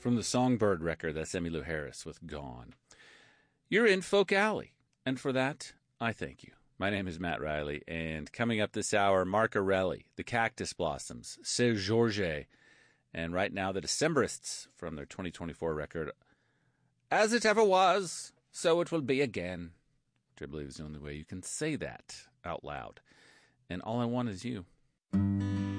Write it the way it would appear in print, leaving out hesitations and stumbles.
From the Songbird record, that's Emmylou Harris with Gone. You're in Folk Alley, and for that, I thank you. My name is Matt Riley, and coming up this hour, Mark Arelli, the Cactus Blossoms, C'est Georges, and right now the Decemberists from their 2024 record, As It Ever Was, So It Will Be Again, which I believe is the only way you can say that out loud. And all I want is you.